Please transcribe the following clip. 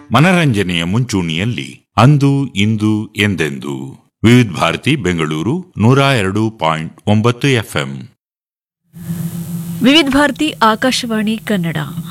ಮನರಂಜನೆಯ ಮುಂಚೂಣಿಯಲ್ಲಿ ಅಂದು ಇಂದು ಎಂದೆಂದು. ವಿವಿಧ ಭಾರತಿ ಬೆಂಗಳೂರು 102.9 FM. ವಿವಿಧ ಭಾರತಿ ಆಕಾಶವಾಣಿ ಕನ್ನಡ.